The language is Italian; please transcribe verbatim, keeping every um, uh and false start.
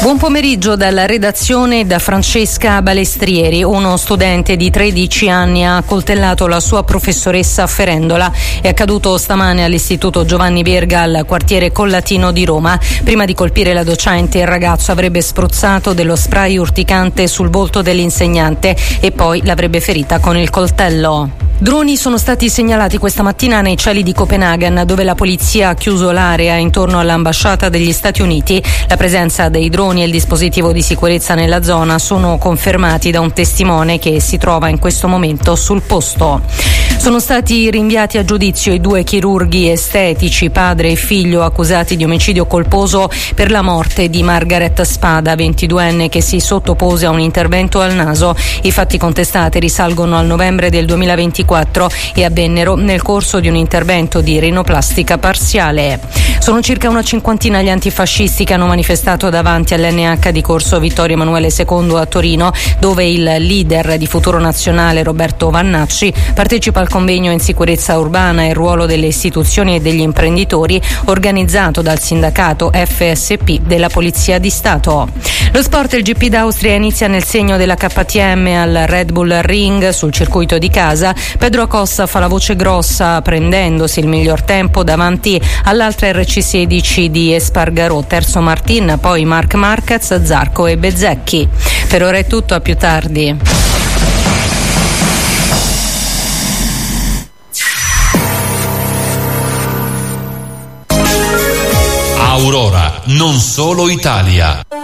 Buon pomeriggio dalla redazione da Francesca Balestrieri. Uno studente di tredici anni ha accoltellato la sua professoressa ferendola. È accaduto stamane all'Istituto Giovanni Verga al quartiere Collatino di Roma. Prima di colpire la docente, il ragazzo avrebbe spruzzato dello spray urticante sul volto dell'insegnante e poi l'avrebbe ferita con il coltello. Droni sono stati segnalati questa mattina nei cieli di Copenaghen, dove la polizia ha chiuso l'area intorno all'ambasciata degli Stati Uniti. La presenza dei droni e il dispositivo di sicurezza nella zona sono confermati da un testimone che si trova in questo momento sul posto. Sono stati rinviati a giudizio i due chirurghi estetici, padre e figlio, accusati di omicidio colposo per la morte di Margaret Spada, ventiduenne, che si sottopose a un intervento al naso. I fatti contestati risalgono al novembre del duemilaventiquattro e avvennero nel corso di un intervento di rinoplastica parziale. Sono circa una cinquantina gli antifascisti che hanno manifestato davanti all'N H di Corso Vittorio Emanuele secondo a Torino, dove il leader di Futuro Nazionale Roberto Vannacci partecipa al convegno in sicurezza urbana e il ruolo delle istituzioni e degli imprenditori, organizzato dal sindacato F S P della Polizia di Stato. Lo sport, il G P d'Austria inizia nel segno della K T M al Red Bull Ring sul circuito di casa. Pedro Acosta fa la voce grossa prendendosi il miglior tempo davanti all'altra R C sedici di Espargarò, terzo Martin, poi Marc Marquez, Zarco e Bezzecchi. Per ora è tutto, a più tardi. Aurora, non solo Italia.